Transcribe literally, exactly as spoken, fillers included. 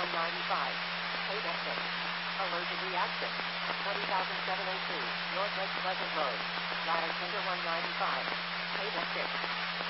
one ninety-five. Payback six. Allergic reaction. twenty thousand seven hundred two. North Lake Pleasant Road. Ladder Center one ninety-five. Payback six.